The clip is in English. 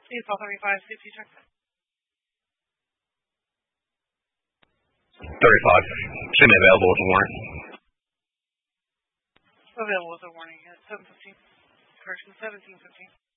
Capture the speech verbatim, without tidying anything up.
Baseball thirty-five, safety check. thirty-five. Should be available with a warrant. Available with a warning at seven fifteen. Correction, seventeen fifteen.